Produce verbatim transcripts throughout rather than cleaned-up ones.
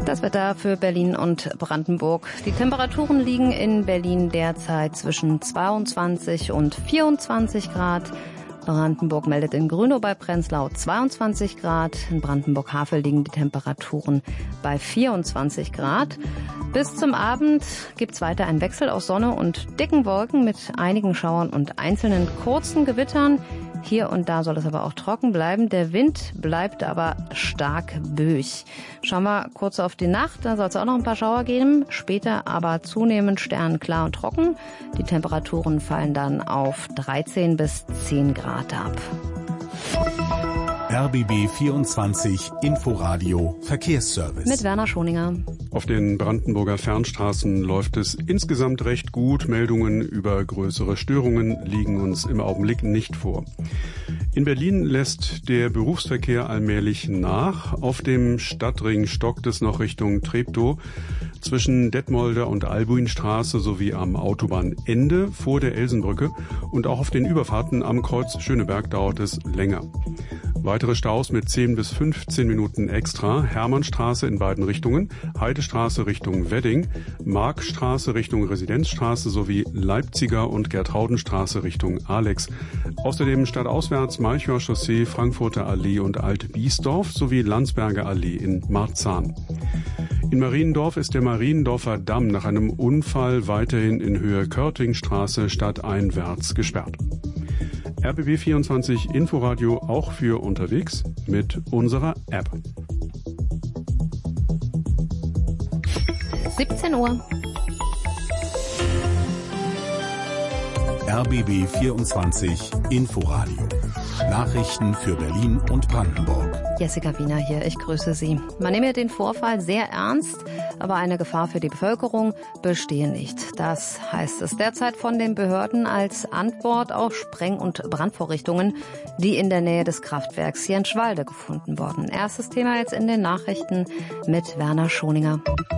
Das Wetter für Berlin und Brandenburg. Die Temperaturen liegen in Berlin derzeit zwischen zweiundzwanzig und vierundzwanzig Grad. Brandenburg meldet in Grünow bei Prenzlau zweiundzwanzig Grad. In Brandenburg-Havel liegen die Temperaturen bei vierundzwanzig Grad. Bis zum Abend gibt's weiter einen Wechsel aus Sonne und dicken Wolken mit einigen Schauern und einzelnen kurzen Gewittern. Hier und da soll es aber auch trocken bleiben. Der Wind bleibt aber stark böig. Schauen wir kurz auf die Nacht. Da soll es auch noch ein paar Schauer geben. Später aber zunehmend sternklar und trocken. Die Temperaturen fallen dann auf dreizehn bis zehn Grad ab. R B B vierundzwanzig Inforadio Verkehrsservice. Mit Werner Schoninger. Auf den Brandenburger Fernstraßen läuft es insgesamt recht gut. Meldungen über größere Störungen liegen uns im Augenblick nicht vor. In Berlin lässt der Berufsverkehr allmählich nach. Auf dem Stadtring stockt es noch Richtung Treptow zwischen Detmolder und Albuinstraße sowie am Autobahnende vor der Elsenbrücke. Und auch auf den Überfahrten am Kreuz Schöneberg dauert es länger. Weitere Staus mit zehn bis fünfzehn Minuten extra. Hermannstraße in beiden Richtungen, Heidestraße Richtung Wedding, Markstraße Richtung Residenzstraße sowie Leipziger und Gertraudenstraße Richtung Alex. Außerdem stadtauswärts Malchower Chaussee, Frankfurter Allee und Alt-Biesdorf sowie Landsberger Allee in Marzahn. In Mariendorf ist der Mariendorfer Damm nach einem Unfall weiterhin in Höhe Körtingstraße stadteinwärts gesperrt. R B B vierundzwanzig Inforadio auch für unterwegs mit unserer App. siebzehn Uhr. R B B vierundzwanzig Inforadio. Nachrichten für Berlin und Brandenburg. Jessica Wiener hier, ich grüße Sie. Man nehme den Vorfall sehr ernst, aber eine Gefahr für die Bevölkerung bestehe nicht. Das heißt es derzeit von den Behörden als Antwort auf Spreng- und Brandvorrichtungen, die in der Nähe des Kraftwerks Jenschwalde gefunden wurden. Erstes Thema jetzt in den Nachrichten mit Werner Schoninger.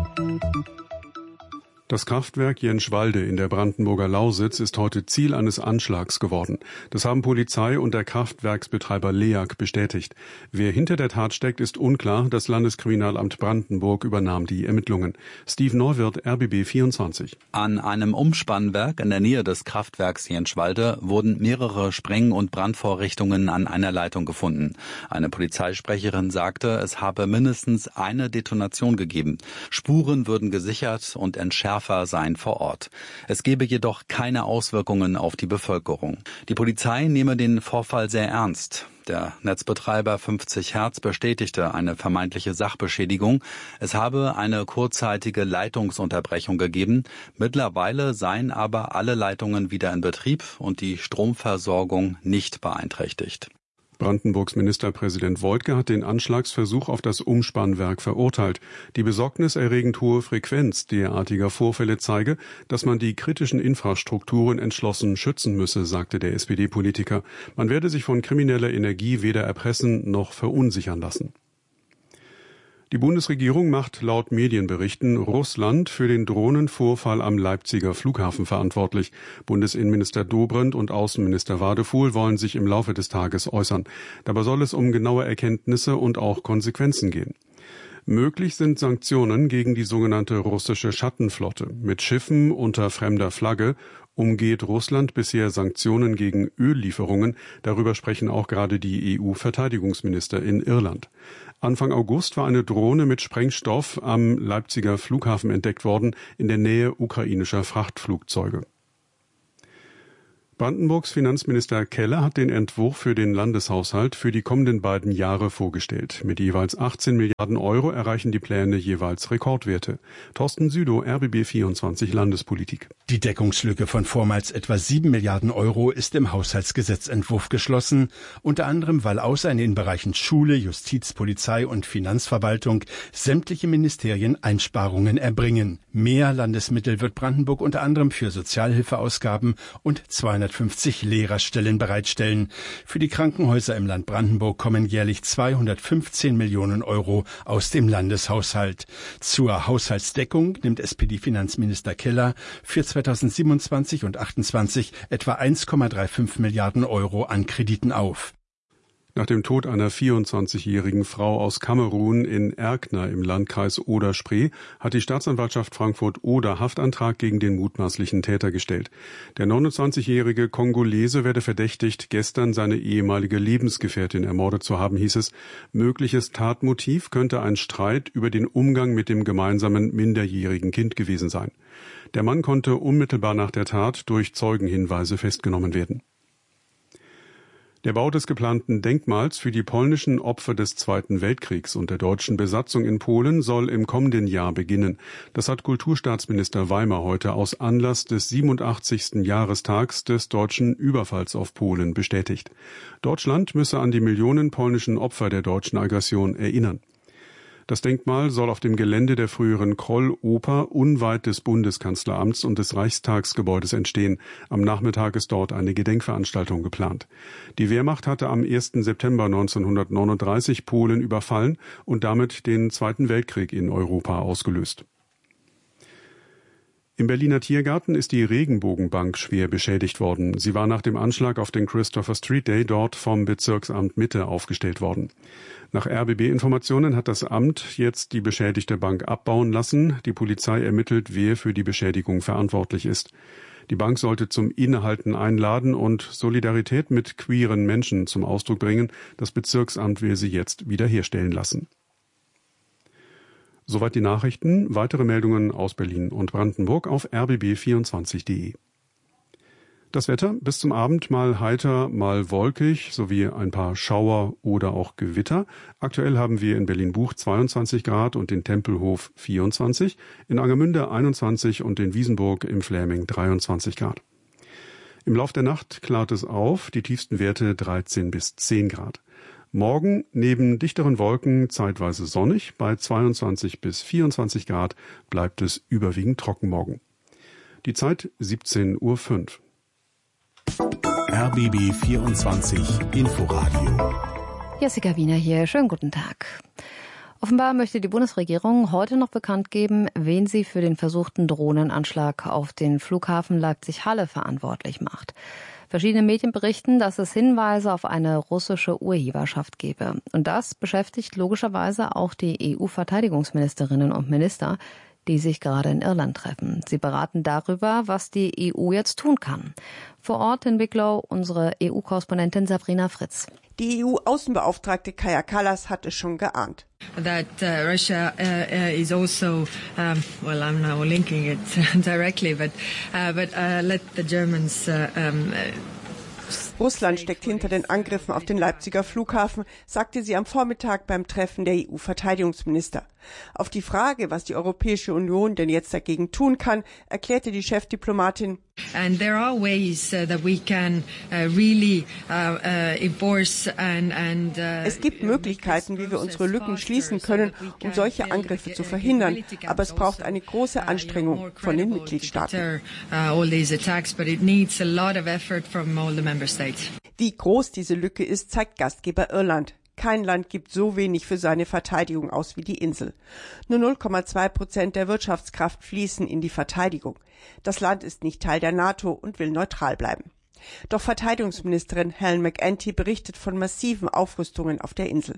Das Kraftwerk Jenschwalde in der Brandenburger Lausitz ist heute Ziel eines Anschlags geworden. Das haben Polizei und der Kraftwerksbetreiber LEAG bestätigt. Wer hinter der Tat steckt, ist unklar. Das Landeskriminalamt Brandenburg übernahm die Ermittlungen. Steve Neuwirth, R B B vierundzwanzig. An einem Umspannwerk in der Nähe des Kraftwerks Jenschwalde wurden mehrere Spreng- und Brandvorrichtungen an einer Leitung gefunden. Eine Polizeisprecherin sagte, es habe mindestens eine Detonation gegeben. Spuren würden gesichert und entschärft seien vor Ort. Es gebe jedoch keine Auswirkungen auf die Bevölkerung. Die Polizei nehme den Vorfall sehr ernst. Der Netzbetreiber fünfzig Hertz bestätigte eine vermeintliche Sachbeschädigung. Es habe eine kurzzeitige Leitungsunterbrechung gegeben. Mittlerweile seien aber alle Leitungen wieder in Betrieb und die Stromversorgung nicht beeinträchtigt. Brandenburgs Ministerpräsident Woidke hat den Anschlagsversuch auf das Umspannwerk verurteilt. Die besorgniserregend hohe Frequenz derartiger Vorfälle zeige, dass man die kritischen Infrastrukturen entschlossen schützen müsse, sagte der S P D-Politiker. Man werde sich von krimineller Energie weder erpressen noch verunsichern lassen. Die Bundesregierung macht laut Medienberichten Russland für den Drohnenvorfall am Leipziger Flughafen verantwortlich. Bundesinnenminister Dobrindt und Außenminister Wadefuhl wollen sich im Laufe des Tages äußern. Dabei soll es um genaue Erkenntnisse und auch Konsequenzen gehen. Möglich sind Sanktionen gegen die sogenannte russische Schattenflotte. Mit Schiffen unter fremder Flagge umgeht Russland bisher Sanktionen gegen Öllieferungen. Darüber sprechen auch gerade die E U-Verteidigungsminister in Irland. Anfang August war eine Drohne mit Sprengstoff am Leipziger Flughafen entdeckt worden, in der Nähe ukrainischer Frachtflugzeuge. Brandenburgs Finanzminister Keller hat den Entwurf für den Landeshaushalt für die kommenden beiden Jahre vorgestellt. Mit jeweils achtzehn Milliarden Euro erreichen die Pläne jeweils Rekordwerte. Thorsten Südow, R B B vierundzwanzig Landespolitik. Die Deckungslücke von vormals etwa sieben Milliarden Euro ist im Haushaltsgesetzentwurf geschlossen, unter anderem weil außer in den Bereichen Schule, Justiz, Polizei und Finanzverwaltung sämtliche Ministerien Einsparungen erbringen. Mehr Landesmittel wird Brandenburg unter anderem für Sozialhilfeausgaben und zweihundertfünfzig Lehrerstellen bereitstellen. Für die Krankenhäuser im Land Brandenburg kommen jährlich zweihundertfünfzehn Millionen Euro aus dem Landeshaushalt. Zur Haushaltsdeckung nimmt S P D-Finanzminister Keller für zweitausendsiebenundzwanzig und achtundzwanzig etwa eins Komma fünfunddreißig Milliarden Euro an Krediten auf. Nach dem Tod einer vierundzwanzigjährigen Frau aus Kamerun in Erkner im Landkreis Oder-Spree hat die Staatsanwaltschaft Frankfurt-Oder Haftantrag gegen den mutmaßlichen Täter gestellt. Der neunundzwanzigjährige Kongolese werde verdächtigt, gestern seine ehemalige Lebensgefährtin ermordet zu haben, hieß es. Mögliches Tatmotiv könnte ein Streit über den Umgang mit dem gemeinsamen minderjährigen Kind gewesen sein. Der Mann konnte unmittelbar nach der Tat durch Zeugenhinweise festgenommen werden. Der Bau des geplanten Denkmals für die polnischen Opfer des Zweiten Weltkriegs und der deutschen Besatzung in Polen soll im kommenden Jahr beginnen. Das hat Kulturstaatsminister Weimer heute aus Anlass des siebenundachtzigsten Jahrestags des deutschen Überfalls auf Polen bestätigt. Deutschland müsse an die Millionen polnischen Opfer der deutschen Aggression erinnern. Das Denkmal soll auf dem Gelände der früheren Kroll-Oper unweit des Bundeskanzleramts und des Reichstagsgebäudes entstehen. Am Nachmittag ist dort eine Gedenkveranstaltung geplant. Die Wehrmacht hatte am ersten September neunzehnhundertneununddreißig Polen überfallen und damit den Zweiten Weltkrieg in Europa ausgelöst. Im Berliner Tiergarten ist die Regenbogenbank schwer beschädigt worden. Sie war nach dem Anschlag auf den Christopher Street Day dort vom Bezirksamt Mitte aufgestellt worden. Nach R B B-Informationen hat das Amt jetzt die beschädigte Bank abbauen lassen. Die Polizei ermittelt, wer für die Beschädigung verantwortlich ist. Die Bank sollte zum Innehalten einladen und Solidarität mit queeren Menschen zum Ausdruck bringen. Das Bezirksamt will sie jetzt wiederherstellen lassen. Soweit die Nachrichten. Weitere Meldungen aus Berlin und Brandenburg auf r b b vierundzwanzig punkt d e. Das Wetter bis zum Abend mal heiter, mal wolkig, sowie ein paar Schauer oder auch Gewitter. Aktuell haben wir in Berlin-Buch zweiundzwanzig Grad und in Tempelhof vierundzwanzig, in Angermünde einundzwanzig und in Wiesenburg im Fläming dreiundzwanzig Grad. Im Lauf der Nacht klart es auf, die tiefsten Werte dreizehn bis zehn Grad. Morgen neben dichteren Wolken zeitweise sonnig, bei zweiundzwanzig bis vierundzwanzig Grad bleibt es überwiegend trocken morgen. Die Zeit siebzehn Uhr fünf. R B B vierundzwanzig Inforadio. Jessica Wiener hier, schönen guten Tag. Offenbar möchte die Bundesregierung heute noch bekannt geben, wen sie für den versuchten Drohnenanschlag auf den Flughafen Leipzig-Halle verantwortlich macht. Verschiedene Medien berichten, dass es Hinweise auf eine russische Urheberschaft gebe. Und das beschäftigt logischerweise auch die E U-Verteidigungsministerinnen und Minister, die sich gerade in Irland treffen. Sie beraten darüber, was die E U jetzt tun kann. Vor Ort in Wicklow unsere E U-Korrespondentin Sabrina Fritz. Die E U-Außenbeauftragte Kaja Kallas hat es schon geahnt. That uh, Russia uh, is also, um, well, I'm now linking it directly, but uh, but uh, let the Germans. Uh, um, Russland steckt hinter den Angriffen auf den Leipziger Flughafen, sagte sie am Vormittag beim Treffen der E U-Verteidigungsminister. Auf die Frage, was die Europäische Union denn jetzt dagegen tun kann, erklärte die Chefdiplomatin: And there are ways uh, that we can uh, really uh, uh, enforce and and uh, Es gibt Möglichkeiten, wie wir unsere Lücken schließen können, um solche Angriffe zu verhindern, aber es braucht eine große Anstrengung von den Mitgliedstaaten. Wie groß diese Lücke ist, zeigt Gastgeber Irland. Kein Land gibt so wenig für seine Verteidigung aus wie die Insel. Nur null Komma zwei Prozent der Wirtschaftskraft fließen in die Verteidigung. Das Land ist nicht Teil der NATO und will neutral bleiben. Doch Verteidigungsministerin Helen McEntee berichtet von massiven Aufrüstungen auf der Insel.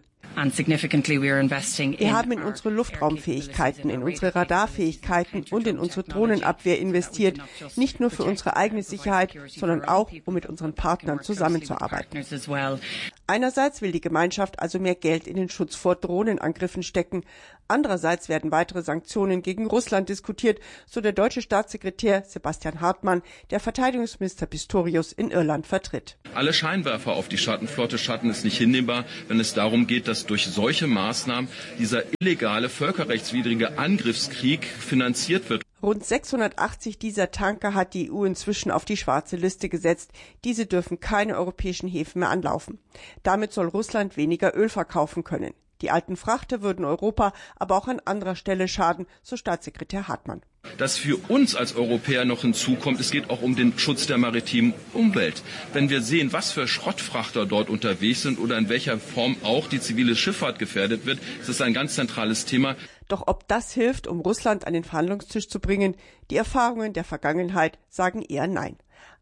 Wir haben in unsere Luftraumfähigkeiten, in unsere Radarfähigkeiten und in unsere Drohnenabwehr investiert, nicht nur für unsere eigene Sicherheit, sondern auch, um mit unseren Partnern zusammenzuarbeiten. Einerseits will die Gemeinschaft also mehr Geld in den Schutz vor Drohnenangriffen stecken. Andererseits werden weitere Sanktionen gegen Russland diskutiert, so der deutsche Staatssekretär Sebastian Hartmann, der Verteidigungsminister Pistorius in Irland vertritt. Alle Scheinwerfer auf die Schattenflotte schatten es nicht hinnehmbar, wenn es darum geht, dass durch solche Maßnahmen dieser illegale, völkerrechtswidrige Angriffskrieg finanziert wird. Rund sechshundertachtzig dieser Tanker hat die E U inzwischen auf die schwarze Liste gesetzt. Diese dürfen keine europäischen Häfen mehr anlaufen. Damit soll Russland weniger Öl verkaufen können. Die alten Frachter würden Europa aber auch an anderer Stelle schaden, so Staatssekretär Hartmann. Das für uns als Europäer noch hinzukommt, es geht auch um den Schutz der maritimen Umwelt. Wenn wir sehen, was für Schrottfrachter dort unterwegs sind oder in welcher Form auch die zivile Schifffahrt gefährdet wird, ist das ein ganz zentrales Thema. Doch ob das hilft, um Russland an den Verhandlungstisch zu bringen, die Erfahrungen der Vergangenheit sagen eher nein.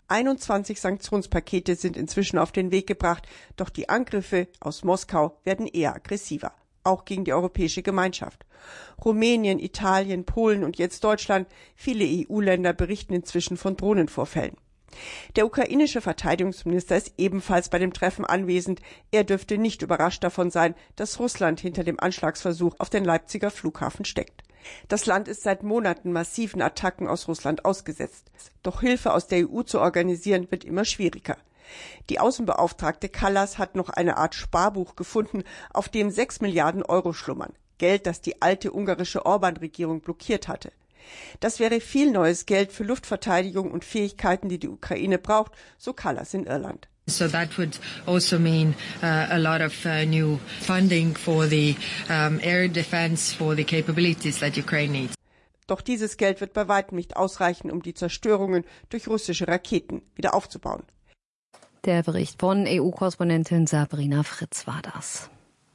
einundzwanzig Sanktionspakete sind inzwischen auf den Weg gebracht, doch die Angriffe aus Moskau werden eher aggressiver, auch gegen die europäische Gemeinschaft. Rumänien, Italien, Polen und jetzt Deutschland, viele E U-Länder berichten inzwischen von Drohnenvorfällen. Der ukrainische Verteidigungsminister ist ebenfalls bei dem Treffen anwesend. Er dürfte nicht überrascht davon sein, dass Russland hinter dem Anschlagsversuch auf den Leipziger Flughafen steckt. Das Land ist seit Monaten massiven Attacken aus Russland ausgesetzt. Doch Hilfe aus der E U zu organisieren, wird immer schwieriger. Die Außenbeauftragte Kallas hat noch eine Art Sparbuch gefunden, auf dem sechs Milliarden Euro schlummern. Geld, das die alte ungarische Orban-Regierung blockiert hatte. Das wäre viel neues Geld für Luftverteidigung und Fähigkeiten, die die Ukraine braucht, so Kallas in Irland. So that would also mean uh, a lot of uh, new funding for the um, air defense, for the capabilities that Ukraine needs. Doch dieses Geld wird bei weitem nicht ausreichen, um die Zerstörungen durch russische Raketen wieder aufzubauen. Der Bericht von E U-Korrespondentin Sabrina Fritz war das.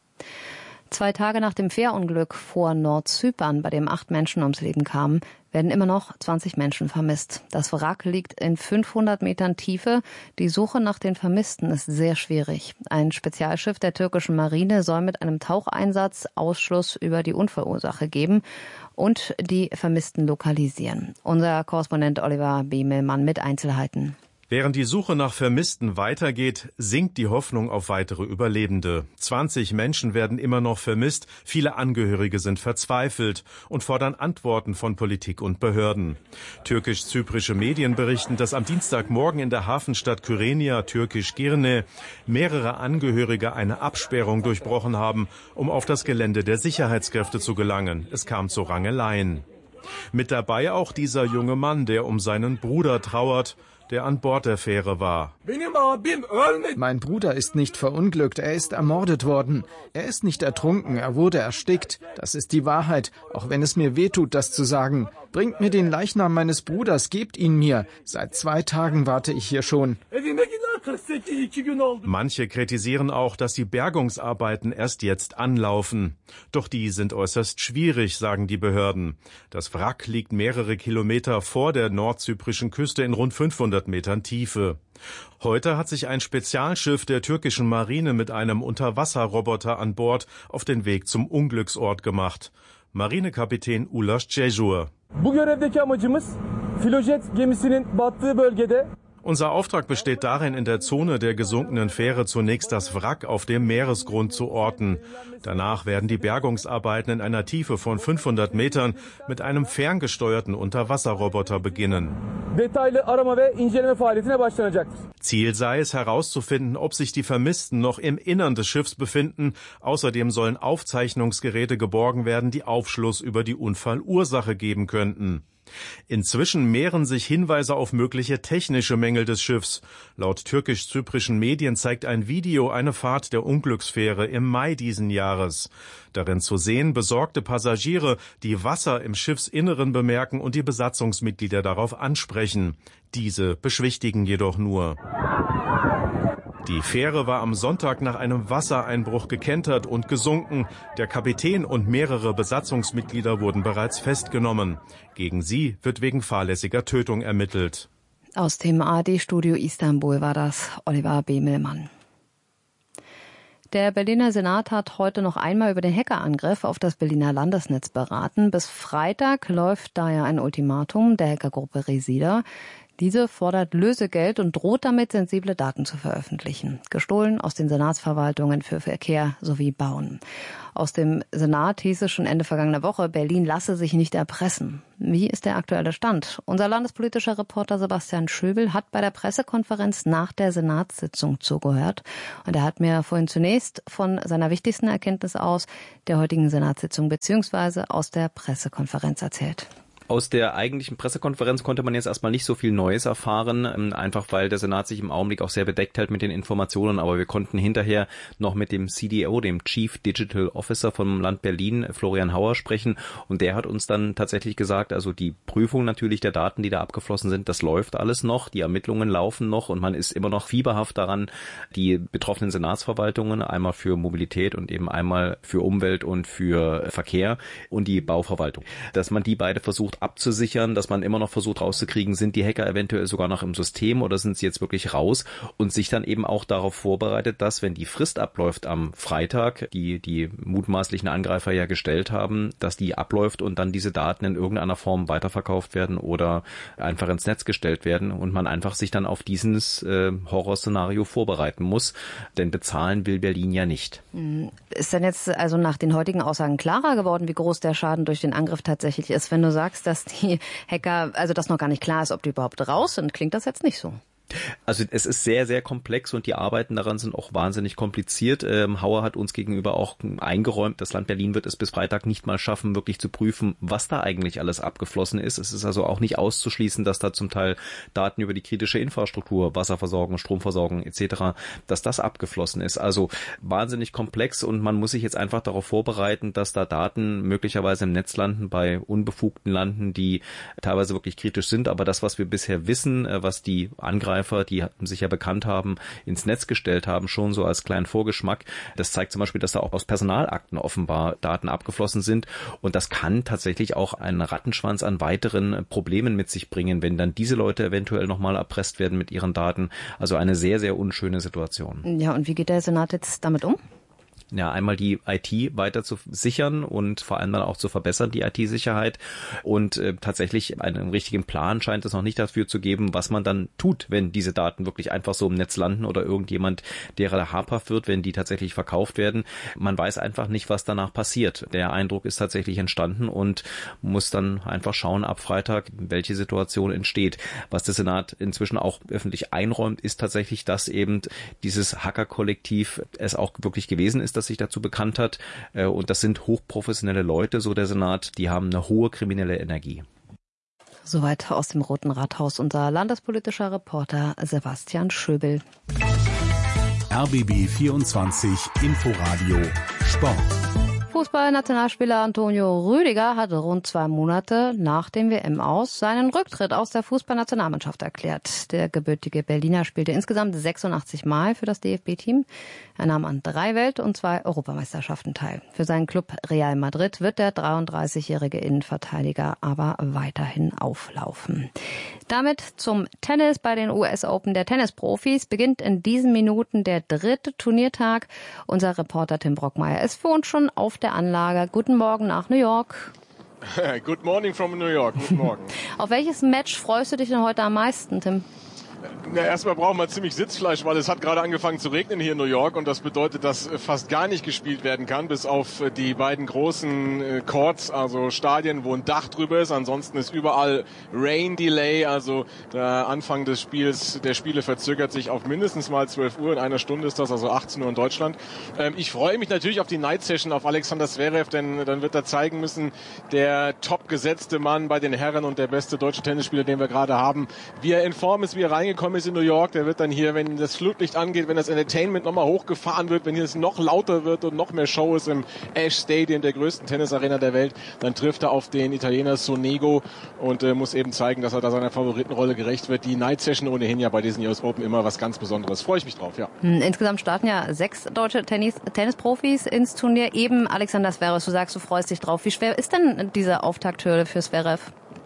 Zwei Tage nach dem Fährunglück vor Nordzypern, bei dem acht Menschen ums Leben kamen, werden immer noch zwanzig Menschen vermisst. Das Wrack liegt in fünfhundert Metern Tiefe. Die Suche nach den Vermissten ist sehr schwierig. Ein Spezialschiff der türkischen Marine soll mit einem Taucheinsatz Ausschluss über die Unfallursache geben und die Vermissten lokalisieren. Unser Korrespondent Oliver Bemelmann mit Einzelheiten. Während die Suche nach Vermissten weitergeht, sinkt die Hoffnung auf weitere Überlebende. zwanzig Menschen werden immer noch vermisst, viele Angehörige sind verzweifelt und fordern Antworten von Politik und Behörden. Türkisch-zyprische Medien berichten, dass am Dienstagmorgen in der Hafenstadt Kyrenia, türkisch Girne, mehrere Angehörige eine Absperrung durchbrochen haben, um auf das Gelände der Sicherheitskräfte zu gelangen. Es kam zu Rangeleien. Mit dabei auch dieser junge Mann, der um seinen Bruder trauert, der an Bord der Fähre war. Mein Bruder ist nicht verunglückt, er ist ermordet worden. Er ist nicht ertrunken, er wurde erstickt. Das ist die Wahrheit, auch wenn es mir wehtut, das zu sagen. Bringt mir den Leichnam meines Bruders, gebt ihn mir. Seit zwei Tagen warte ich hier schon. Manche kritisieren auch, dass die Bergungsarbeiten erst jetzt anlaufen. Doch die sind äußerst schwierig, sagen die Behörden. Das Wrack liegt mehrere Kilometer vor der nordzyprischen Küste in rund fünfhundert Metern Tiefe. Heute hat sich ein Spezialschiff der türkischen Marine mit einem Unterwasserroboter an Bord auf den Weg zum Unglücksort gemacht. Marinekapitän Ulas Cejur. Unser Auftrag besteht darin, in der Zone der gesunkenen Fähre zunächst das Wrack auf dem Meeresgrund zu orten. Danach werden die Bergungsarbeiten in einer Tiefe von fünfhundert Metern mit einem ferngesteuerten Unterwasserroboter beginnen. Ziel sei es, herauszufinden, ob sich die Vermissten noch im Innern des Schiffs befinden. Außerdem sollen Aufzeichnungsgeräte geborgen werden, die Aufschluss über die Unfallursache geben könnten. Inzwischen mehren sich Hinweise auf mögliche technische Mängel des Schiffs. Laut türkisch-zyprischen Medien zeigt ein Video eine Fahrt der Unglücksfähre im Mai diesen Jahres. Darin zu sehen besorgte Passagiere, die Wasser im Schiffsinneren bemerken und die Besatzungsmitglieder darauf ansprechen. Diese beschwichtigen jedoch nur. Die Fähre war am Sonntag nach einem Wassereinbruch gekentert und gesunken. Der Kapitän und mehrere Besatzungsmitglieder wurden bereits festgenommen. Gegen sie wird wegen fahrlässiger Tötung ermittelt. Aus dem A R D-Studio Istanbul war das Oliver Bemelmann. Der Berliner Senat hat heute noch einmal über den Hackerangriff auf das Berliner Landesnetz beraten. Bis Freitag läuft daher ein Ultimatum der Hackergruppe Resida. Diese fordert Lösegeld und droht damit, sensible Daten zu veröffentlichen. Gestohlen aus den Senatsverwaltungen für Verkehr sowie Bauen. Aus dem Senat hieß es schon Ende vergangener Woche, Berlin lasse sich nicht erpressen. Wie ist der aktuelle Stand? Unser landespolitischer Reporter Sebastian Schöbel hat bei der Pressekonferenz nach der Senatssitzung zugehört. Und er hat mir vorhin zunächst von seiner wichtigsten Erkenntnis aus der heutigen Senatssitzung bzw. aus der Pressekonferenz erzählt. Aus der eigentlichen Pressekonferenz konnte man jetzt erstmal nicht so viel Neues erfahren, einfach weil der Senat sich im Augenblick auch sehr bedeckt hält mit den Informationen. Aber wir konnten hinterher noch mit dem C D O, dem Chief Digital Officer vom Land Berlin, Florian Hauer, sprechen. Und der hat uns dann tatsächlich gesagt, also die Prüfung natürlich der Daten, die da abgeflossen sind, das läuft alles noch. Die Ermittlungen laufen noch und man ist immer noch fieberhaft daran, die betroffenen Senatsverwaltungen, einmal für Mobilität und eben einmal für Umwelt und für Verkehr und die Bauverwaltung, dass man die beide versucht versucht abzusichern, dass man immer noch versucht rauszukriegen, sind die Hacker eventuell sogar noch im System oder sind sie jetzt wirklich raus, und sich dann eben auch darauf vorbereitet, dass, wenn die Frist abläuft am Freitag, die die mutmaßlichen Angreifer ja gestellt haben, dass die abläuft und dann diese Daten in irgendeiner Form weiterverkauft werden oder einfach ins Netz gestellt werden und man einfach sich dann auf dieses äh, Horrorszenario vorbereiten muss, denn bezahlen will Berlin ja nicht. Ist denn jetzt also nach den heutigen Aussagen klarer geworden, wie groß der Schaden durch den Angriff tatsächlich ist? Wenn du sagst, dass die Hacker, also dass noch gar nicht klar ist, ob die überhaupt raus sind, klingt das jetzt nicht so. Also es ist sehr, sehr komplex und die Arbeiten daran sind auch wahnsinnig kompliziert. Ähm, Hauer hat uns gegenüber auch eingeräumt, das Land Berlin wird es bis Freitag nicht mal schaffen, wirklich zu prüfen, was da eigentlich alles abgeflossen ist. Es ist also auch nicht auszuschließen, dass da zum Teil Daten über die kritische Infrastruktur, Wasserversorgung, Stromversorgung et cetera, dass das abgeflossen ist. Also wahnsinnig komplex, und man muss sich jetzt einfach darauf vorbereiten, dass da Daten möglicherweise im Netz landen, bei Unbefugten landen, die teilweise wirklich kritisch sind. Aber das, was wir bisher wissen, was die Angreifer, die sich ja bekannt haben, ins Netz gestellt haben, schon so als kleinen Vorgeschmack. Das zeigt zum Beispiel, dass da auch aus Personalakten offenbar Daten abgeflossen sind. Und das kann tatsächlich auch einen Rattenschwanz an weiteren Problemen mit sich bringen, wenn dann diese Leute eventuell nochmal erpresst werden mit ihren Daten. Also eine sehr, sehr unschöne Situation. Ja, und wie geht der Senat jetzt damit um? Ja, einmal die I T weiter zu sichern und vor allem dann auch zu verbessern, die I T-Sicherheit. Und äh, tatsächlich einen richtigen Plan scheint es noch nicht dafür zu geben, was man dann tut, wenn diese Daten wirklich einfach so im Netz landen oder irgendjemand, derer habhaft wird, wenn die tatsächlich verkauft werden. Man weiß einfach nicht, was danach passiert. Der Eindruck ist tatsächlich entstanden und muss dann einfach schauen ab Freitag, welche Situation entsteht. Was der Senat inzwischen auch öffentlich einräumt, ist tatsächlich, dass eben dieses Hacker-Kollektiv es auch wirklich gewesen ist, das sich dazu bekannt hat. Und das sind hochprofessionelle Leute, so der Senat, die haben eine hohe kriminelle Energie. Soweit aus dem Roten Rathaus unser landespolitischer Reporter Sebastian Schöbel. R B B vierundzwanzig Inforadio Sport. Fußballnationalspieler Antonio Rüdiger hat rund zwei Monate nach dem W M-Aus seinen Rücktritt aus der Fußballnationalmannschaft erklärt. Der gebürtige Berliner spielte insgesamt sechsundachtzig Mal für das D F B-Team. Er nahm an drei Welt- und zwei Europameisterschaften teil. Für seinen Club Real Madrid wird der dreiunddreißigjährige Innenverteidiger aber weiterhin auflaufen. Damit zum Tennis bei den U S Open der Tennisprofis. Beginnt in diesen Minuten der dritte Turniertag. Unser Reporter Tim Brockmeier ist für uns schon auf der Anlage. Guten Morgen nach New York. Good morning from New York. Guten Morgen. Auf welches Match freust du dich denn heute am meisten, Tim? Na, erstmal brauchen wir ziemlich Sitzfleisch, weil es hat gerade angefangen zu regnen hier in New York und das bedeutet, dass fast gar nicht gespielt werden kann, bis auf die beiden großen Courts, also Stadien, wo ein Dach drüber ist. Ansonsten ist überall Rain Delay, also der Anfang des Spiels, der Spiele verzögert sich auf mindestens mal zwölf Uhr. In einer Stunde ist das, also achtzehn Uhr in Deutschland. Ich freue mich natürlich auf die Night Session, auf Alexander Zverev, denn dann wird er zeigen müssen, der top gesetzte Mann bei den Herren und der beste deutsche Tennisspieler, den wir gerade haben, wie er in Form ist, wie er reingekommen ist in New York. Der wird dann hier, wenn das Flutlicht angeht, wenn das Entertainment nochmal hochgefahren wird, wenn hier es noch lauter wird und noch mehr Show ist im Ash Stadium, der größten Tennisarena der Welt, dann trifft er auf den Italiener Sonego und äh, muss eben zeigen, dass er da seiner Favoritenrolle gerecht wird. Die Night Session ohnehin ja bei diesen U S Open immer was ganz Besonderes. Freue ich mich drauf, ja. Insgesamt starten ja sechs deutsche Tennis Tennisprofis ins Turnier. Eben Alexander Zverev, du sagst, du freust dich drauf. Wie schwer ist denn diese Auftakthürde für Zverev?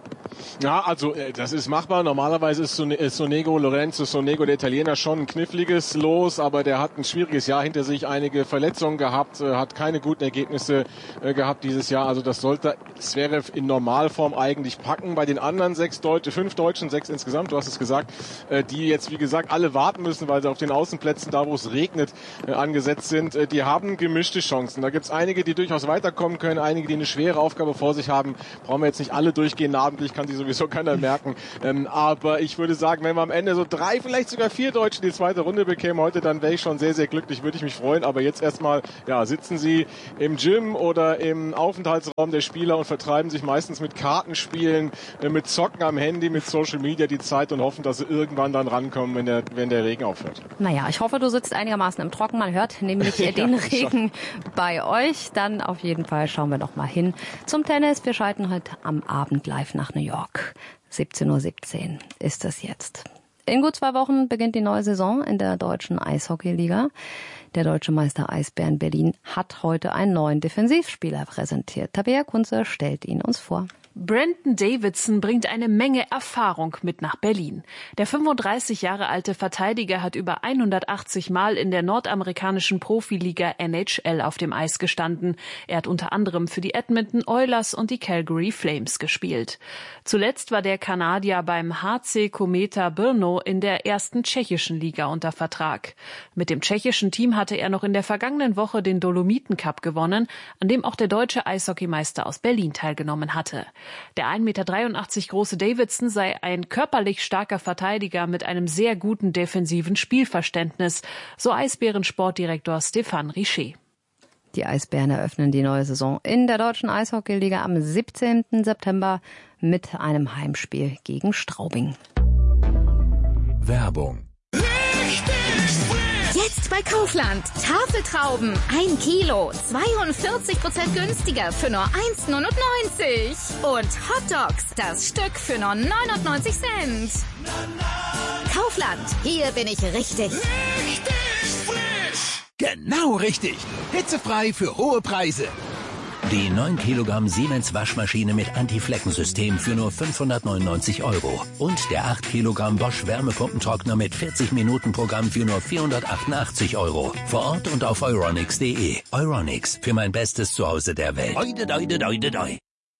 Ja, also das ist machbar. Normalerweise ist Sonego, Lorenzo Sonego, der Italiener, schon ein kniffliges Los, aber der hat ein schwieriges Jahr hinter sich, einige Verletzungen gehabt, hat keine guten Ergebnisse gehabt dieses Jahr. Also das sollte Zverev in Normalform eigentlich packen. Bei den anderen sechs Deutschen, fünf Deutschen, sechs insgesamt, du hast es gesagt, die jetzt wie gesagt alle warten müssen, weil sie auf den Außenplätzen, da wo es regnet, angesetzt sind, die haben gemischte Chancen. Da gibt es einige, die durchaus weiterkommen können, einige, die eine schwere Aufgabe vor sich haben. Brauchen wir jetzt nicht alle durchgehen namentlich, kann die sowieso keiner merken. Ähm, aber ich würde sagen, wenn wir am Ende so drei, vielleicht sogar vier Deutsche die zweite Runde bekämen heute, dann wäre ich schon sehr, sehr glücklich, würde ich mich freuen. Aber jetzt erstmal, ja, sitzen sie im Gym oder im Aufenthaltsraum der Spieler und vertreiben sich meistens mit Kartenspielen, äh, mit Zocken am Handy, mit Social Media die Zeit und hoffen, dass sie irgendwann dann rankommen, wenn der, wenn der Regen aufhört. Naja, ich hoffe, du sitzt einigermaßen im Trocken. Man hört nämlich ja, den Regen bei euch. Dann auf jeden Fall schauen wir noch mal hin zum Tennis. Wir schalten heute am Abend live nach New York. siebzehn Uhr siebzehn ist es jetzt. In gut zwei Wochen beginnt die neue Saison in der deutschen Eishockeyliga. Der deutsche Meister Eisbären Berlin hat heute einen neuen Defensivspieler präsentiert. Tabea Kunze stellt ihn uns vor. Brandon Davidson bringt eine Menge Erfahrung mit nach Berlin. Der fünfunddreißig Jahre alte Verteidiger hat über hundertachtzig Mal in der nordamerikanischen Profiliga N H L auf dem Eis gestanden. Er hat unter anderem für die Edmonton Oilers und die Calgary Flames gespielt. Zuletzt war der Kanadier beim H C Kometa Brno in der ersten tschechischen Liga unter Vertrag. Mit dem tschechischen Team hatte er noch in der vergangenen Woche den Dolomiten Cup gewonnen, an dem auch der deutsche Eishockeymeister aus Berlin teilgenommen hatte. Der ein Komma dreiundachtzig Meter große Davidson sei ein körperlich starker Verteidiger mit einem sehr guten defensiven Spielverständnis, so Eisbären-Sportdirektor Stéphane Richer. Die Eisbären eröffnen die neue Saison in der deutschen Eishockeyliga am siebzehnten September mit einem Heimspiel gegen Straubing. Werbung. Jetzt bei Kaufland. Tafeltrauben. Ein Kilo. zweiundvierzig Prozent günstiger für nur eins Komma neunundneunzig. Und Hotdogs. Das Stück für nur neunundneunzig Cent. Kaufland. Hier bin ich richtig. Richtig frisch. Genau richtig. Hitzefrei für hohe Preise. Die neun Kilogramm Siemens Waschmaschine mit Anti-Flecken-System für nur fünfhundertneunundneunzig Euro. Und der acht Kilogramm Bosch Wärmepumpentrockner mit vierzig Minuten Programm für nur vierhundertachtundachtzig Euro. Vor Ort und auf euronics punkt de. Euronics, für mein bestes Zuhause der Welt. Doi, doi, doi, doi, doi.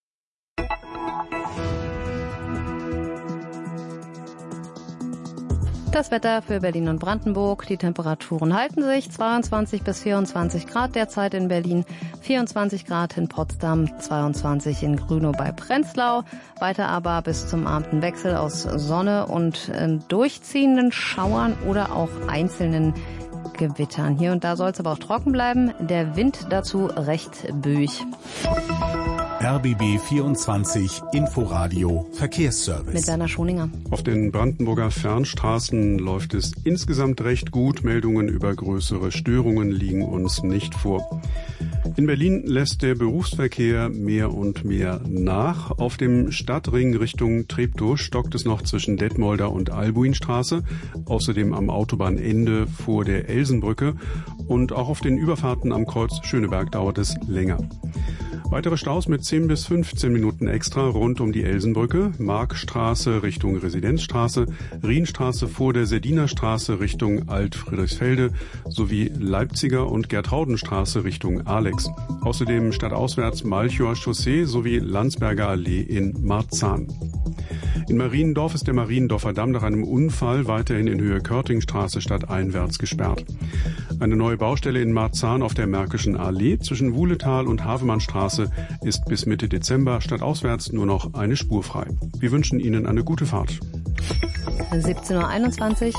Das Wetter für Berlin und Brandenburg. Die Temperaturen halten sich. zweiundzwanzig bis vierundzwanzig Grad derzeit in Berlin, vierundzwanzig Grad in Potsdam, zweiundzwanzig in Grünow bei Prenzlau. Weiter aber bis zum Abendwechsel aus Sonne und äh, durchziehenden Schauern oder auch einzelnen Gewittern. Hier und da soll es aber auch trocken bleiben. Der Wind dazu recht böig. R B B vierundzwanzig Inforadio Verkehrsservice. Mit Werner Schoninger. Auf den Brandenburger Fernstraßen läuft es insgesamt recht gut. Meldungen über größere Störungen liegen uns nicht vor. In Berlin lässt der Berufsverkehr mehr und mehr nach. Auf dem Stadtring Richtung Treptow stockt es noch zwischen Detmolder und Albuinstraße. Außerdem am Autobahnende vor der Elsenbrücke. Und auch auf den Überfahrten am Kreuz Schöneberg dauert es länger. Weitere Staus mit zehn bis fünfzehn Minuten extra rund um die Elsenbrücke, Markstraße Richtung Residenzstraße, Rienstraße vor der Sedinerstraße Richtung Alt-Friedrichsfelde sowie Leipziger und Gertraudenstraße Richtung Alex. Außerdem stadtauswärts Malchower Chaussee sowie Landsberger Allee in Marzahn. In Mariendorf ist der Mariendorfer Damm nach einem Unfall weiterhin in Höhe Körtingstraße stadteinwärts gesperrt. Eine neue Baustelle in Marzahn auf der Märkischen Allee zwischen Wuhletal und Havemannstraße ist bis Mitte Dezember stadtauswärts nur noch eine Spur frei. Wir wünschen Ihnen eine gute Fahrt. siebzehn Uhr einundzwanzig.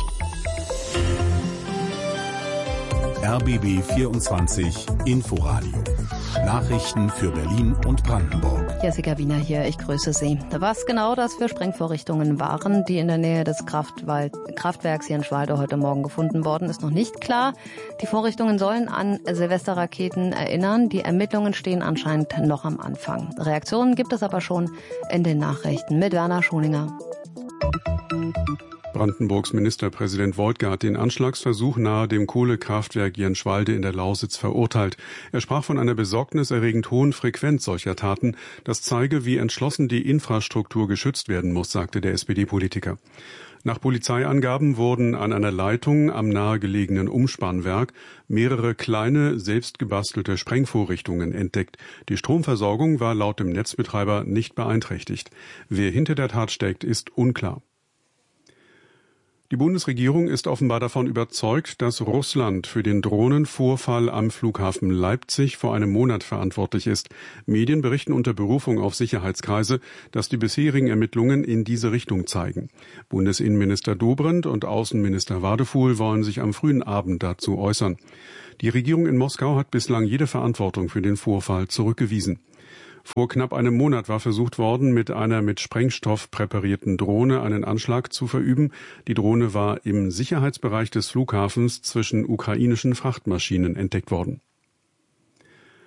R B B vierundzwanzig Inforadio. Nachrichten für Berlin und Brandenburg. Jessica Wiener hier, ich grüße Sie. Was genau das für Sprengvorrichtungen waren, die in der Nähe des Kraftwald, Kraftwerks Jenschwalde heute Morgen gefunden worden, ist noch nicht klar. Die Vorrichtungen sollen an Silvesterraketen erinnern. Die Ermittlungen stehen anscheinend noch am Anfang. Reaktionen gibt es aber schon in den Nachrichten mit Werner Schoninger. Brandenburgs Ministerpräsident Woidke hat den Anschlagsversuch nahe dem Kohlekraftwerk Jenschwalde in der Lausitz verurteilt. Er sprach von einer besorgniserregend hohen Frequenz solcher Taten. Das zeige, wie entschlossen die Infrastruktur geschützt werden muss, sagte der S P D-Politiker. Nach Polizeiangaben wurden an einer Leitung am nahegelegenen Umspannwerk mehrere kleine, selbstgebastelte Sprengvorrichtungen entdeckt. Die Stromversorgung war laut dem Netzbetreiber nicht beeinträchtigt. Wer hinter der Tat steckt, ist unklar. Die Bundesregierung ist offenbar davon überzeugt, dass Russland für den Drohnenvorfall am Flughafen Leipzig vor einem Monat verantwortlich ist. Medien berichten unter Berufung auf Sicherheitskreise, dass die bisherigen Ermittlungen in diese Richtung zeigen. Bundesinnenminister Dobrindt und Außenminister Wadefuhl wollen sich am frühen Abend dazu äußern. Die Regierung in Moskau hat bislang jede Verantwortung für den Vorfall zurückgewiesen. Vor knapp einem Monat war versucht worden, mit einer mit Sprengstoff präparierten Drohne einen Anschlag zu verüben. Die Drohne war im Sicherheitsbereich des Flughafens zwischen ukrainischen Frachtmaschinen entdeckt worden.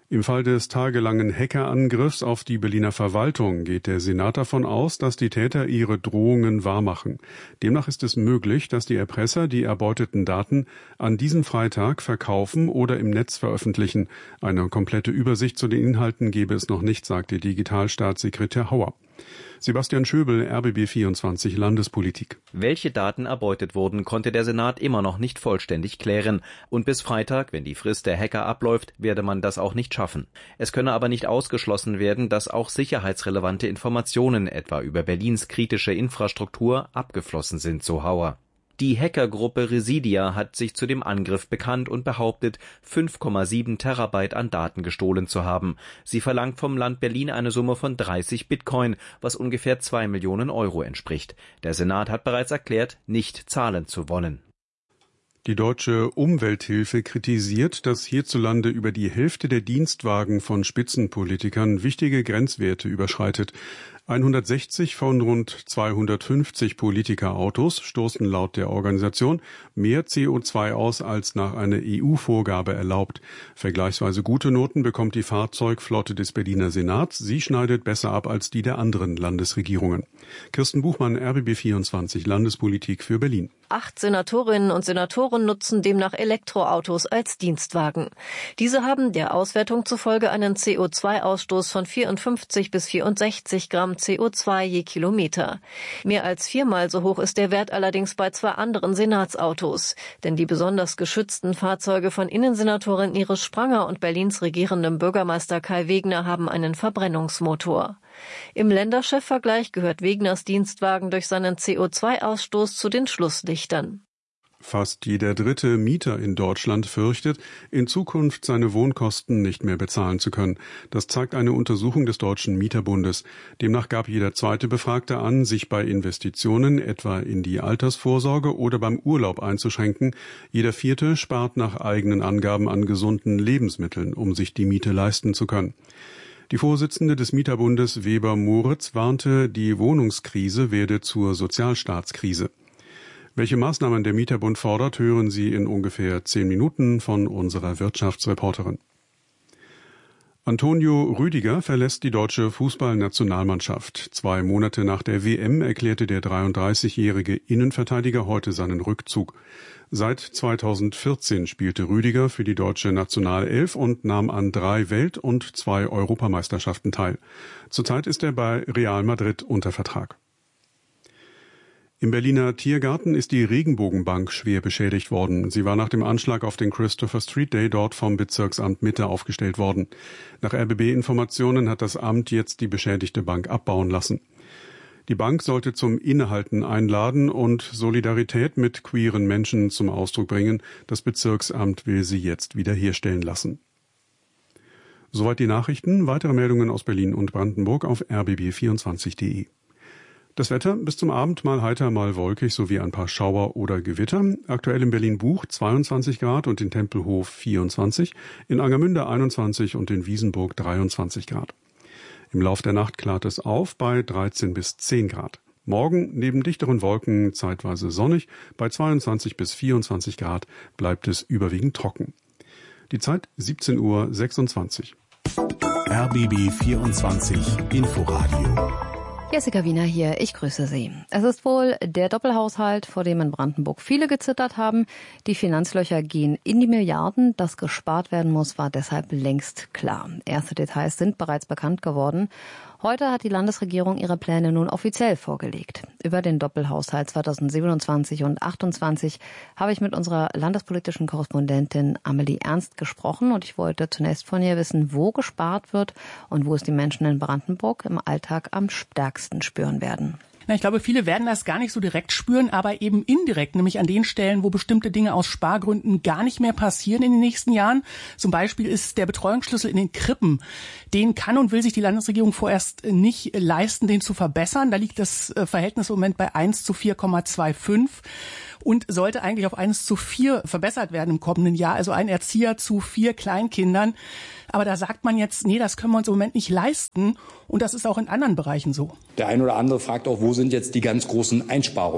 Im Fall des tagelangen Hackerangriffs auf die Berliner Verwaltung geht der Senat davon aus, dass die Täter ihre Drohungen wahrmachen. Demnach ist es möglich, dass die Erpresser die erbeuteten Daten an diesem Freitag verkaufen oder im Netz veröffentlichen. Eine komplette Übersicht zu den Inhalten gebe es noch nicht, sagte Digitalstaatssekretär Hauer. Sebastian Schöbel, R B B vierundzwanzig Landespolitik. Welche Daten erbeutet wurden, konnte der Senat immer noch nicht vollständig klären. Und bis Freitag, wenn die Frist der Hacker abläuft, werde man das auch nicht schaffen. Es könne aber nicht ausgeschlossen werden, dass auch sicherheitsrelevante Informationen, etwa über Berlins kritische Infrastruktur, abgeflossen sind, so Hauer. Die Hackergruppe Residia hat sich zu dem Angriff bekannt und behauptet, fünf Komma sieben Terabyte an Daten gestohlen zu haben. Sie verlangt vom Land Berlin eine Summe von dreißig Bitcoin, was ungefähr zwei Millionen Euro entspricht. Der Senat hat bereits erklärt, nicht zahlen zu wollen. Die Deutsche Umwelthilfe kritisiert, dass hierzulande über die Hälfte der Dienstwagen von Spitzenpolitikern wichtige Grenzwerte überschreitet. hundertsechzig von rund zweihundertfünfzig Politikerautos stoßen laut der Organisation mehr C O zwei aus, als nach einer E U-Vorgabe erlaubt. Vergleichsweise gute Noten bekommt die Fahrzeugflotte des Berliner Senats. Sie schneidet besser ab als die der anderen Landesregierungen. Kirsten Buchmann, R B B vierundzwanzig Landespolitik für Berlin. Acht Senatorinnen und Senatoren nutzen demnach Elektroautos als Dienstwagen. Diese haben der Auswertung zufolge einen C O zwei Ausstoß von vierundfünfzig bis vierundsechzig Gramm C O zwei je Kilometer. Mehr als viermal so hoch ist der Wert allerdings bei zwei anderen Senatsautos. Denn die besonders geschützten Fahrzeuge von Innensenatorin Iris Spranger und Berlins regierendem Bürgermeister Kai Wegner haben einen Verbrennungsmotor. Im Länderchefvergleich gehört Wegners Dienstwagen durch seinen C O zwei Ausstoß zu den Schlusslichtern. Fast jeder dritte Mieter in Deutschland fürchtet, in Zukunft seine Wohnkosten nicht mehr bezahlen zu können. Das zeigt eine Untersuchung des Deutschen Mieterbundes. Demnach gab jeder zweite Befragte an, sich bei Investitionen, etwa in die Altersvorsorge oder beim Urlaub einzuschränken. Jeder vierte spart nach eigenen Angaben an gesunden Lebensmitteln, um sich die Miete leisten zu können. Die Vorsitzende des Mieterbundes Weber Moritz warnte, die Wohnungskrise werde zur Sozialstaatskrise. Welche Maßnahmen der Mieterbund fordert, hören Sie in ungefähr zehn Minuten von unserer Wirtschaftsreporterin. Antonio Rüdiger verlässt die deutsche Fußballnationalmannschaft. Zwei Monate nach der W M erklärte der dreiunddreißigjährige Innenverteidiger heute seinen Rückzug. Seit zweitausendvierzehn spielte Rüdiger für die deutsche Nationalelf und nahm an drei Welt- und zwei Europameisterschaften teil. Zurzeit ist er bei Real Madrid unter Vertrag. Im Berliner Tiergarten ist die Regenbogenbank schwer beschädigt worden. Sie war nach dem Anschlag auf den Christopher Street Day dort vom Bezirksamt Mitte aufgestellt worden. Nach R B B-Informationen hat das Amt jetzt die beschädigte Bank abbauen lassen. Die Bank sollte zum Innehalten einladen und Solidarität mit queeren Menschen zum Ausdruck bringen. Das Bezirksamt will sie jetzt wiederherstellen lassen. Soweit die Nachrichten. Weitere Meldungen aus Berlin und Brandenburg auf r b b vierundzwanzig punkt de. Das Wetter bis zum Abend mal heiter, mal wolkig sowie ein paar Schauer oder Gewitter. Aktuell in Berlin-Buch zweiundzwanzig Grad und in Tempelhof vierundzwanzig, in Angermünde einundzwanzig und in Wiesenburg dreiundzwanzig Grad. Im Lauf der Nacht klart es auf bei dreizehn bis zehn Grad. Morgen neben dichteren Wolken zeitweise sonnig, bei zweiundzwanzig bis vierundzwanzig Grad bleibt es überwiegend trocken. Die Zeit siebzehn Uhr sechsundzwanzig. R B B vierundzwanzig Inforadio. Jessica Wiener hier, ich grüße Sie. Es ist wohl der Doppelhaushalt, vor dem in Brandenburg viele gezittert haben. Die Finanzlöcher gehen in die Milliarden. Dass gespart werden muss, war deshalb längst klar. Erste Details sind bereits bekannt geworden. Heute hat die Landesregierung ihre Pläne nun offiziell vorgelegt. Über den Doppelhaushalt zweitausendsiebenundzwanzig und achtundzwanzig habe ich mit unserer landespolitischen Korrespondentin Amelie Ernst gesprochen und ich wollte zunächst von ihr wissen, wo gespart wird und wo es die Menschen in Brandenburg im Alltag am stärksten spüren werden. Na, ich glaube, viele werden das gar nicht so direkt spüren, aber eben indirekt, nämlich an den Stellen, wo bestimmte Dinge aus Spargründen gar nicht mehr passieren in den nächsten Jahren. Zum Beispiel ist der Betreuungsschlüssel in den Krippen. Den kann und will sich die Landesregierung vorerst nicht leisten, den zu verbessern. Da liegt das Verhältnis im Moment bei eins zu vier Komma fünfundzwanzig. Und sollte eigentlich auf eins zu vier verbessert werden im kommenden Jahr, also ein Erzieher zu vier Kleinkindern. Aber da sagt man jetzt, nee, das können wir uns im Moment nicht leisten. Und das ist auch in anderen Bereichen so. Der eine oder andere fragt auch, wo sind jetzt die ganz großen Einsparungen?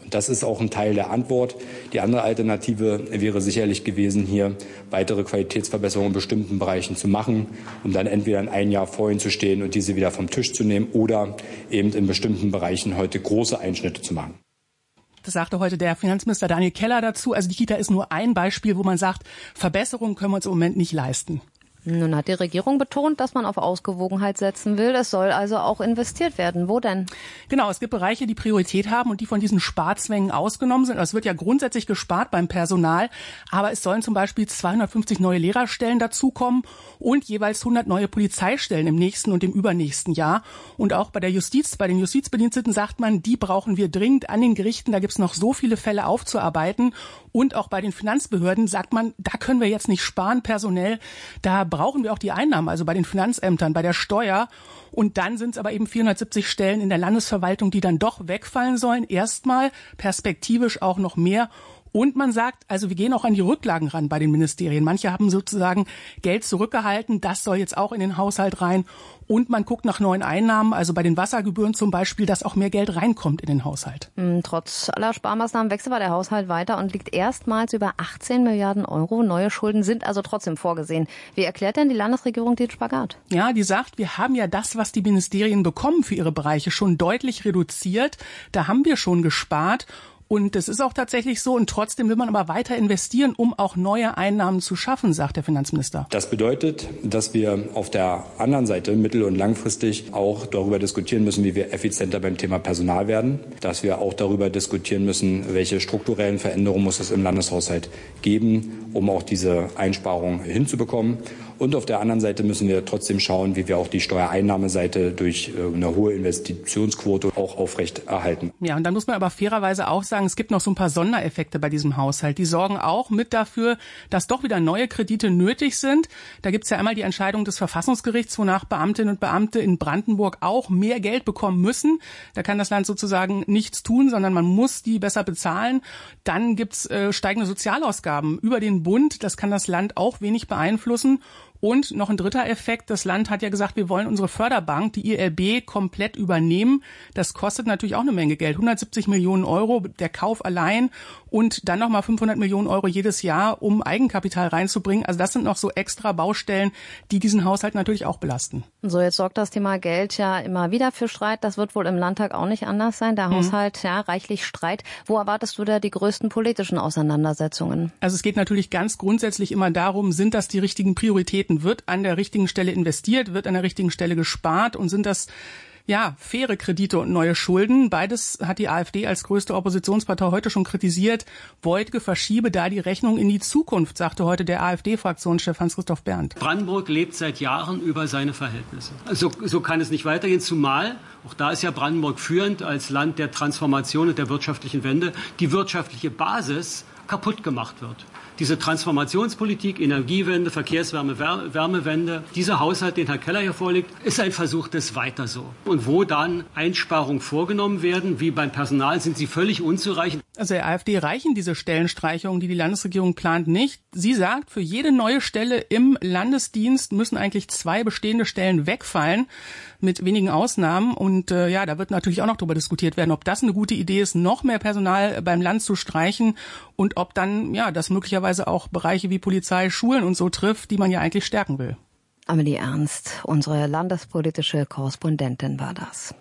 Das ist auch ein Teil der Antwort. Die andere Alternative wäre sicherlich gewesen, hier weitere Qualitätsverbesserungen in bestimmten Bereichen zu machen, um dann entweder in ein Jahr vor ihnen zu stehen und diese wieder vom Tisch zu nehmen oder eben in bestimmten Bereichen heute große Einschnitte zu machen. Das sagte heute der Finanzminister Daniel Keller dazu. Also die Kita ist nur ein Beispiel, wo man sagt, Verbesserungen können wir uns im Moment nicht leisten. Nun hat die Regierung betont, dass man auf Ausgewogenheit setzen will. Es soll also auch investiert werden. Wo denn? Genau, es gibt Bereiche, die Priorität haben und die von diesen Sparzwängen ausgenommen sind. Es wird ja grundsätzlich gespart beim Personal, aber es sollen zum Beispiel zweihundertfünfzig neue Lehrerstellen dazukommen und jeweils hundert neue Polizeistellen im nächsten und im übernächsten Jahr. Und auch bei der Justiz, bei den Justizbediensteten sagt man, die brauchen wir dringend an den Gerichten. Da gibt es noch so viele Fälle aufzuarbeiten. Und auch bei den Finanzbehörden sagt man, da können wir jetzt nicht sparen personell. Da brauchen wir auch die Einnahmen, also bei den Finanzämtern, bei der Steuer. Und dann sind es aber eben vierhundertsiebzig Stellen in der Landesverwaltung, die dann doch wegfallen sollen. Erstmal perspektivisch auch noch mehr. Und man sagt, also wir gehen auch an die Rücklagen ran bei den Ministerien. Manche haben sozusagen Geld zurückgehalten, das soll jetzt auch in den Haushalt rein. Und man guckt nach neuen Einnahmen, also bei den Wassergebühren zum Beispiel, dass auch mehr Geld reinkommt in den Haushalt. Trotz aller Sparmaßnahmen wächst aber der Haushalt weiter und liegt erstmals über achtzehn Milliarden Euro. Neue Schulden sind also trotzdem vorgesehen. Wie erklärt denn die Landesregierung den Spagat? Ja, die sagt, wir haben ja das, was die Ministerien bekommen für ihre Bereiche, schon deutlich reduziert. Da haben wir schon gespart. Und das ist auch tatsächlich so. Und trotzdem will man aber weiter investieren, um auch neue Einnahmen zu schaffen, sagt der Finanzminister. Das bedeutet, dass wir auf der anderen Seite mittel- und langfristig auch darüber diskutieren müssen, wie wir effizienter beim Thema Personal werden. Dass wir auch darüber diskutieren müssen, welche strukturellen Veränderungen muss es im Landeshaushalt geben, um auch diese Einsparungen hinzubekommen. Und auf der anderen Seite müssen wir trotzdem schauen, wie wir auch die Steuereinnahmeseite durch eine hohe Investitionsquote auch aufrecht erhalten. Ja, und dann muss man aber fairerweise auch sagen, es gibt noch so ein paar Sondereffekte bei diesem Haushalt. Die sorgen auch mit dafür, dass doch wieder neue Kredite nötig sind. Da gibt es ja einmal die Entscheidung des Verfassungsgerichts, wonach Beamtinnen und Beamte in Brandenburg auch mehr Geld bekommen müssen. Da kann das Land sozusagen nichts tun, sondern man muss die besser bezahlen. Dann gibt es äh, steigende Sozialausgaben über den Bund. Das kann das Land auch wenig beeinflussen. Und noch ein dritter Effekt, das Land hat ja gesagt, wir wollen unsere Förderbank, die I L B, komplett übernehmen. Das kostet natürlich auch eine Menge Geld, hundertsiebzig Millionen Euro, der Kauf allein und dann nochmal fünfhundert Millionen Euro jedes Jahr, um Eigenkapital reinzubringen. Also das sind noch so extra Baustellen, die diesen Haushalt natürlich auch belasten. So, jetzt sorgt das Thema Geld ja immer wieder für Streit. Das wird wohl im Landtag auch nicht anders sein. Der mhm. Haushalt, ja, reichlich Streit. Wo erwartest du da die größten politischen Auseinandersetzungen? Also es geht natürlich ganz grundsätzlich immer darum, sind das die richtigen Prioritäten? Wird an der richtigen Stelle investiert, wird an der richtigen Stelle gespart und sind das ja faire Kredite und neue Schulden? Beides hat die AfD als größte Oppositionspartei heute schon kritisiert. Woidke verschiebe da die Rechnung in die Zukunft, sagte heute der AfD-Fraktionschef Hans-Christoph Berndt. Brandenburg lebt seit Jahren über seine Verhältnisse. So, so kann es nicht weitergehen, zumal, auch da ist ja Brandenburg führend als Land der Transformation und der wirtschaftlichen Wende, die wirtschaftliche Basis kaputt gemacht wird. Diese Transformationspolitik, Energiewende, Verkehrswärme, Wärmewende, dieser Haushalt, den Herr Keller hier vorlegt, ist ein Versuch des Weiter so. Und wo dann Einsparungen vorgenommen werden, wie beim Personal, sind sie völlig unzureichend. Also der AfD reichen diese Stellenstreichungen, die die Landesregierung plant, nicht. Sie sagt, für jede neue Stelle im Landesdienst müssen eigentlich zwei bestehende Stellen wegfallen, mit wenigen Ausnahmen. Und äh, ja, da wird natürlich auch noch darüber diskutiert werden, ob das eine gute Idee ist, noch mehr Personal beim Land zu streichen und ob dann ja das möglicherweise auch Bereiche wie Polizei, Schulen und so trifft, die man ja eigentlich stärken will. Amelie Ernst, unsere landespolitische Korrespondentin, war das.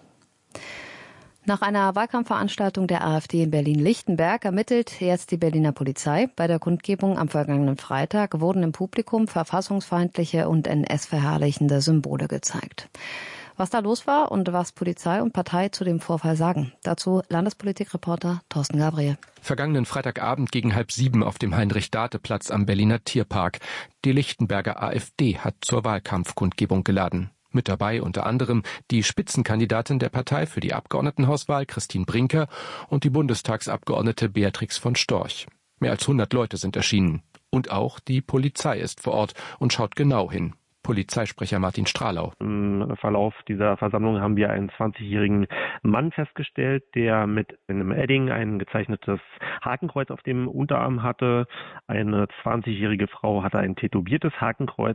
Nach einer Wahlkampfveranstaltung der AfD in Berlin-Lichtenberg ermittelt jetzt die Berliner Polizei. Bei der Kundgebung am vergangenen Freitag wurden im Publikum verfassungsfeindliche und N S-verherrlichende Symbole gezeigt. Was da los war und was Polizei und Partei zu dem Vorfall sagen. Dazu Landespolitikreporter Thorsten Gabriel. Vergangenen Freitagabend gegen halb sieben auf dem Heinrich-Date-Platz am Berliner Tierpark. Die Lichtenberger AfD hat zur Wahlkampfkundgebung geladen. Mit dabei unter anderem die Spitzenkandidatin der Partei für die Abgeordnetenhauswahl Christine Brinker und die Bundestagsabgeordnete Beatrix von Storch. Mehr als hundert Leute sind erschienen. Und auch die Polizei ist vor Ort und schaut genau hin. Polizeisprecher Martin Strahlau. Im Verlauf dieser Versammlung haben wir einen zwanzigjährigen Mann festgestellt, der mit einem Edding ein gezeichnetes Hakenkreuz auf dem Unterarm hatte. Eine zwanzigjährige Frau hatte ein tätowiertes Hakenkreuz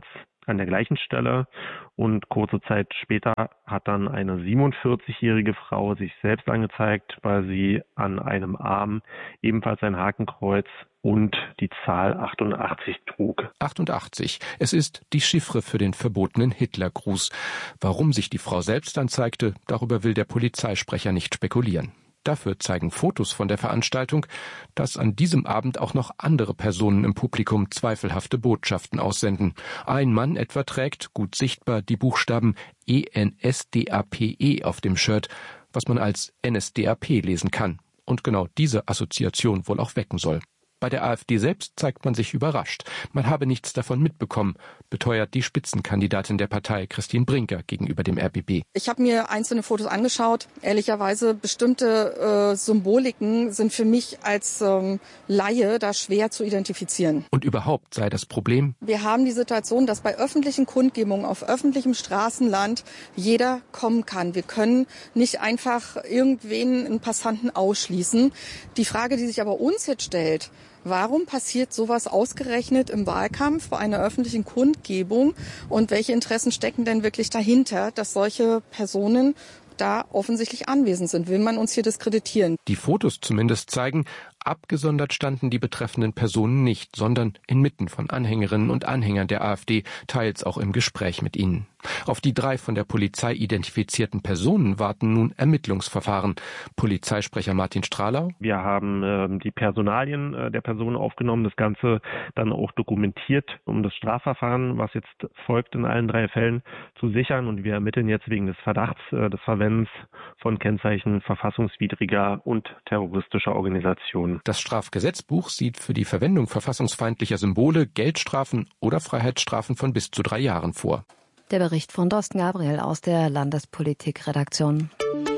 an der gleichen Stelle. Und kurze Zeit später hat dann eine siebenundvierzigjährige Frau sich selbst angezeigt, weil sie an einem Arm ebenfalls ein Hakenkreuz und die Zahl achtundachtzig trug. achtundachtzig. Es ist die Chiffre für den verbotenen Hitlergruß. Warum sich die Frau selbst anzeigte, darüber will der Polizeisprecher nicht spekulieren. Dafür zeigen Fotos von der Veranstaltung, dass an diesem Abend auch noch andere Personen im Publikum zweifelhafte Botschaften aussenden. Ein Mann etwa trägt, gut sichtbar, die Buchstaben E N S D A P E auf dem Shirt, was man als N S D A P lesen kann und genau diese Assoziation wohl auch wecken soll. Bei der AfD selbst zeigt man sich überrascht. Man habe nichts davon mitbekommen, beteuert die Spitzenkandidatin der Partei, Christine Brinker, gegenüber dem R B B. Ich habe mir einzelne Fotos angeschaut. Ehrlicherweise, bestimmte äh, Symboliken sind für mich als ähm, Laie da schwer zu identifizieren. Und überhaupt sei das Problem: Wir haben die Situation, dass bei öffentlichen Kundgebungen auf öffentlichem Straßenland jeder kommen kann. Wir können nicht einfach irgendwen, einen Passanten ausschließen. Die Frage, die sich aber uns jetzt stellt: Warum passiert sowas ausgerechnet im Wahlkampf bei einer öffentlichen Kundgebung? Und welche Interessen stecken denn wirklich dahinter, dass solche Personen da offensichtlich anwesend sind? Will man uns hier diskreditieren? Die Fotos zumindest zeigen, abgesondert standen die betreffenden Personen nicht, sondern inmitten von Anhängerinnen und Anhängern der AfD, teils auch im Gespräch mit ihnen. Auf die drei von der Polizei identifizierten Personen warten nun Ermittlungsverfahren. Polizeisprecher Martin Strahlau: Wir haben äh, die Personalien äh, der Personen aufgenommen, das Ganze dann auch dokumentiert, um das Strafverfahren, was jetzt folgt, in allen drei Fällen zu sichern. Und wir ermitteln jetzt wegen des Verdachts äh, des Verwendens von Kennzeichen verfassungswidriger und terroristischer Organisationen. Das Strafgesetzbuch sieht für die Verwendung verfassungsfeindlicher Symbole Geldstrafen oder Freiheitsstrafen von bis zu drei Jahren vor. Der Bericht von Dorsten Gabriel aus der Landespolitikredaktion.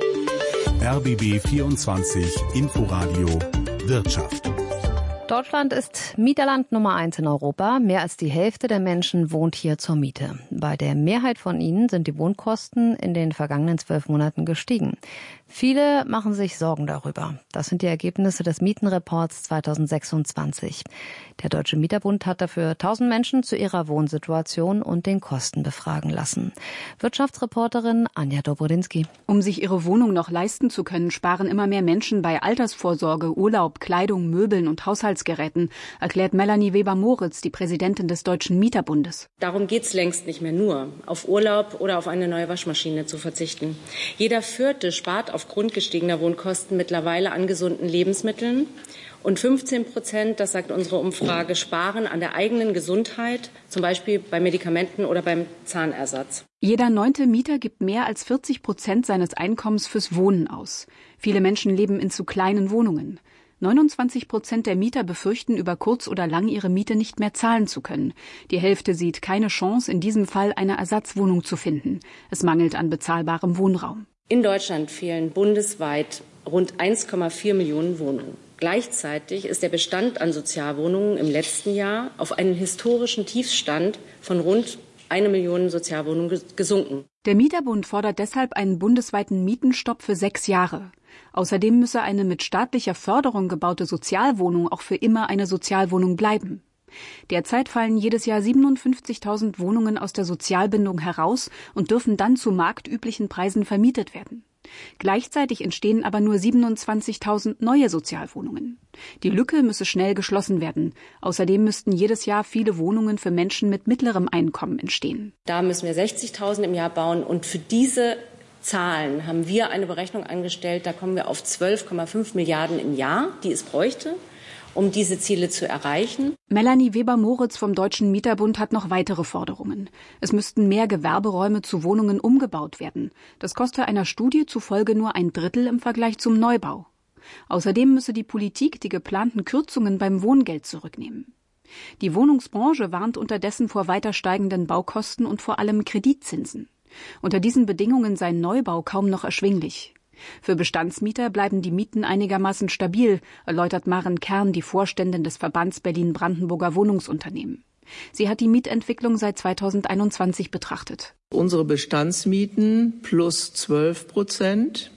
R B B vierundzwanzig Inforadio Wirtschaft. Deutschland ist Mieterland Nummer eins in Europa. Mehr als die Hälfte der Menschen wohnt hier zur Miete. Bei der Mehrheit von ihnen sind die Wohnkosten in den vergangenen zwölf Monaten gestiegen. Viele machen sich Sorgen darüber. Das sind die Ergebnisse des Mietenreports zweitausendsechsundzwanzig. Der Deutsche Mieterbund hat dafür tausend Menschen zu ihrer Wohnsituation und den Kosten befragen lassen. Wirtschaftsreporterin Anja Dobrodinsky. Um sich ihre Wohnung noch leisten zu können, sparen immer mehr Menschen bei Altersvorsorge, Urlaub, Kleidung, Möbeln und Haushaltsgeräten, erklärt Melanie Weber-Moritz, die Präsidentin des Deutschen Mieterbundes. Darum geht es längst nicht mehr nur, auf Urlaub oder auf eine neue Waschmaschine zu verzichten. Jeder Vierte spart aufgrund gestiegener Wohnkosten mittlerweile an gesunden Lebensmitteln. Und fünfzehn Prozent, das sagt unsere Umfrage, sparen an der eigenen Gesundheit, zum Beispiel bei Medikamenten oder beim Zahnersatz. Jeder neunte Mieter gibt mehr als vierzig Prozent seines Einkommens fürs Wohnen aus. Viele Menschen leben in zu kleinen Wohnungen. neunundzwanzig Prozent der Mieter befürchten, über kurz oder lang ihre Miete nicht mehr zahlen zu können. Die Hälfte sieht keine Chance, in diesem Fall eine Ersatzwohnung zu finden. Es mangelt an bezahlbarem Wohnraum. In Deutschland fehlen bundesweit rund eins Komma vier Millionen Wohnungen. Gleichzeitig ist der Bestand an Sozialwohnungen im letzten Jahr auf einen historischen Tiefstand von rund eine Million Sozialwohnungen gesunken. Der Mieterbund fordert deshalb einen bundesweiten Mietenstopp für sechs Jahre. Außerdem müsse eine mit staatlicher Förderung gebaute Sozialwohnung auch für immer eine Sozialwohnung bleiben. Derzeit fallen jedes Jahr siebenundfünfzigtausend Wohnungen aus der Sozialbindung heraus und dürfen dann zu marktüblichen Preisen vermietet werden. Gleichzeitig entstehen aber nur siebenundzwanzigtausend neue Sozialwohnungen. Die Lücke müsse schnell geschlossen werden. Außerdem müssten jedes Jahr viele Wohnungen für Menschen mit mittlerem Einkommen entstehen. Da müssen wir sechzigtausend im Jahr bauen und für diese Zahlen haben wir eine Berechnung angestellt. Da kommen wir auf zwölf Komma fünf Milliarden im Jahr, die es bräuchte, um diese Ziele zu erreichen. Melanie Weber-Moritz vom Deutschen Mieterbund hat noch weitere Forderungen. Es müssten mehr Gewerberäume zu Wohnungen umgebaut werden. Das koste einer Studie zufolge nur ein Drittel im Vergleich zum Neubau. Außerdem müsse die Politik die geplanten Kürzungen beim Wohngeld zurücknehmen. Die Wohnungsbranche warnt unterdessen vor weiter steigenden Baukosten und vor allem Kreditzinsen. Unter diesen Bedingungen sei Neubau kaum noch erschwinglich. Für Bestandsmieter bleiben die Mieten einigermaßen stabil, erläutert Maren Kern, die Vorständin des Verbands Berlin-Brandenburger Wohnungsunternehmen. Sie hat die Mietentwicklung seit zweitausendeinundzwanzig betrachtet. Unsere Bestandsmieten plus zwölf Prozent,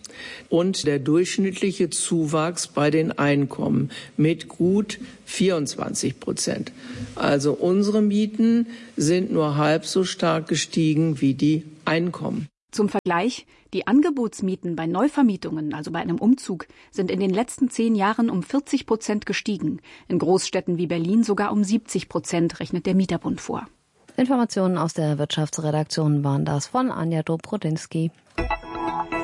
und der durchschnittliche Zuwachs bei den Einkommen mit gut vierundzwanzig Prozent. Also unsere Mieten sind nur halb so stark gestiegen wie die Einkommen. Zum Vergleich, die Angebotsmieten bei Neuvermietungen, also bei einem Umzug, sind in den letzten zehn Jahren um vierzig Prozent gestiegen. In Großstädten wie Berlin sogar um siebzig Prozent, rechnet der Mieterbund vor. Informationen aus der Wirtschaftsredaktion waren das von Anja Dobrodinsky.